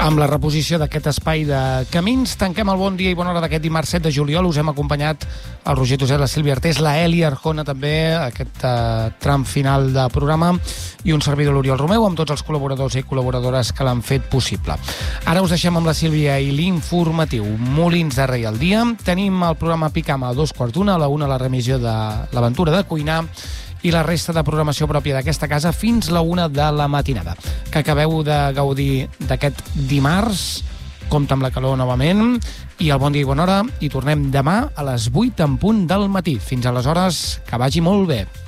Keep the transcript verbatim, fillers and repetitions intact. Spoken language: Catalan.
Amb la reposició d'aquest espai de camins, tanquem el bon dia i bona hora d'aquest dimarts set de juliol. Us hem acompanyat el Roger Toset, la Sílvia Artés, la Eli Arjona també, aquest uh, tram final de programa, i un servidor, l'Oriol Romeu, amb tots els col·laboradors i col·laboradores que l'han fet possible. Ara us deixem amb la Sílvia i l'informatiu Molins de Rei al dia. Tenim el programa Picama a dos quarts d'una, a la una la remissió de l'aventura de cuinar, i la resta de programació pròpia d'aquesta casa fins la una de la matinada. Que acabeu de gaudir d'aquest dimarts, compta amb la calor novament, i el bon dia i bona hora, i tornem demà a les vuit en punt del matí. Fins aleshores, que vagi molt bé.